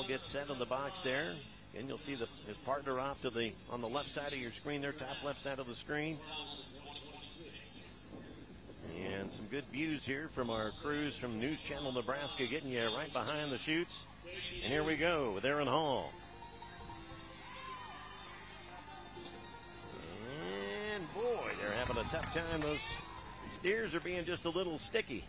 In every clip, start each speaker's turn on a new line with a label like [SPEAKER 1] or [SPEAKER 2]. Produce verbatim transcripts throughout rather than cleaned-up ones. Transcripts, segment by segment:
[SPEAKER 1] get set in the box there. And you'll see the, his partner off to the on the left side of your screen there, top left side of the screen. And some good views here from our crews from News Channel Nebraska, getting you right behind the chutes. And here we go with Aaron Hall. And boy, they're having a tough time. Those steers are being just a little sticky.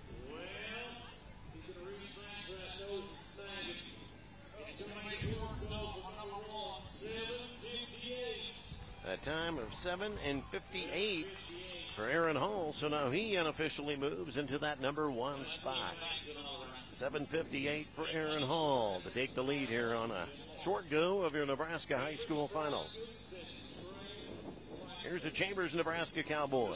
[SPEAKER 1] A time of seven and fifty-eight for Aaron Hall. So now he unofficially moves into that number one spot. seven fifty-eight for Aaron Hall to take the lead here on a short go of your Nebraska High School final. Here's a Chambers, Nebraska Cowboy.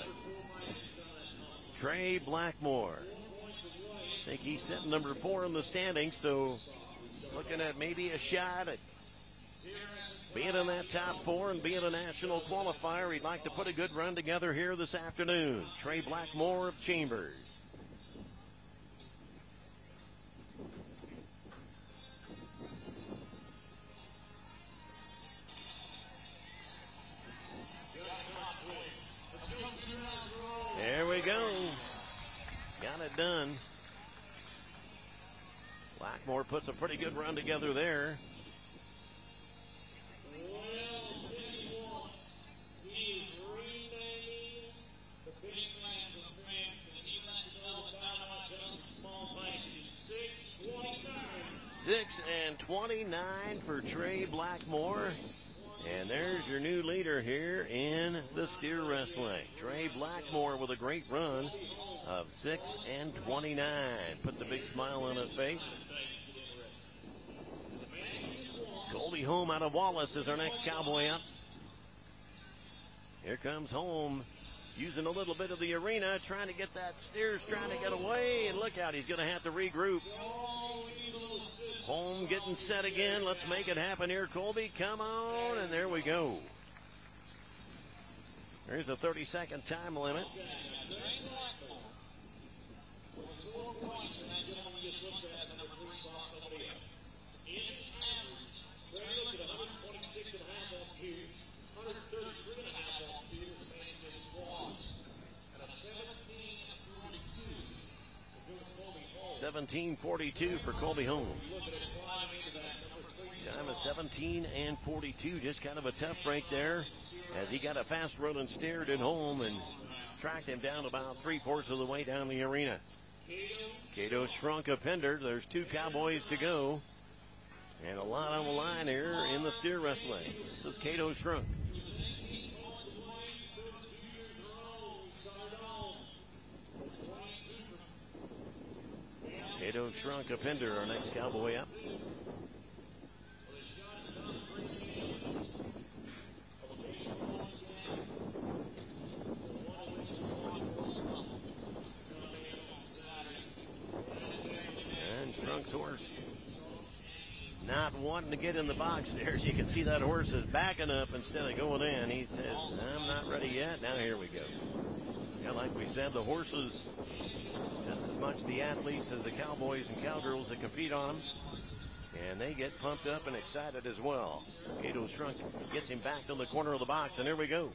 [SPEAKER 1] Trey Blackmore. I think he's sitting number four in the standings, so looking at maybe a shot at being in that top four and being a national qualifier. He'd like to put a good run together here this afternoon. Trey Blackmore of Chambers. There we go. Got it done. Blackmore puts a pretty good run together there. six and twenty-nine for Trey Blackmore. And there's your new leader here in the steer wrestling. Trey Blackmore with a great run of six and twenty-nine. Puts a big smile on his face. Colby Holm out of Wallace is our next Cowboy up. Here comes Holm, using a little bit of the arena, trying to get that steers, trying to get away. And look out, he's going to have to regroup. Holm getting set again. Let's make it happen here, Colby. Come on, and there we go. There's a thirty-second time limit. seventeen forty-two for Colby Holm. Time is seventeen and forty-two. Just kind of a tough break there as he got a fast running steer at home and tracked him down about three-fourths of the way down the arena. Cato Shrunk of Pender. There's two Cowboys to go. And a lot on the line here in the steer wrestling. This is Cato Shrunk. Cato Shrunk of Pender, our next Cowboy up. And Shrunk's horse not wanting to get in the box there. As you can see, that horse is backing up instead of going in. He says, I'm not ready yet. Now here we go. Yeah, like we said, the horses, just as much the athletes as the cowboys and cowgirls that compete on them. And they get pumped up and excited as well. Cato Shrunk gets him back to the corner of the box, and there we go.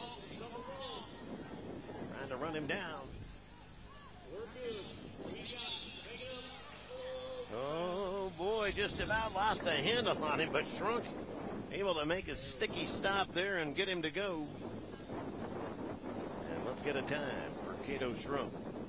[SPEAKER 1] Trying to run him down. Oh, boy, just about lost a handle on him, but Shrunk able to make a sticky stop there and get him to go. And let's get a time for Cato Shrunk.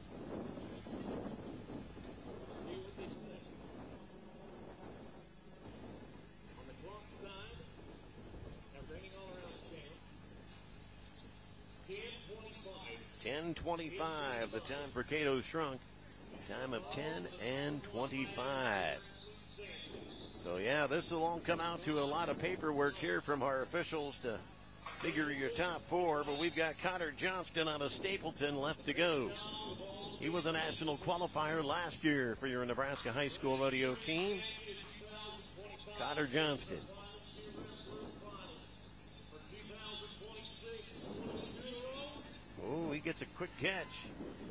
[SPEAKER 1] ten twenty-five, the time for Cato Shrunk. Time of ten and twenty-five. So, yeah, this will all come out to a lot of paperwork here from our officials to figure your top four. But we've got Cotter Johnston out of Stapleton left to go. He was a national qualifier last year for your Nebraska High School rodeo team. Cotter Johnston. Oh, he gets a quick catch.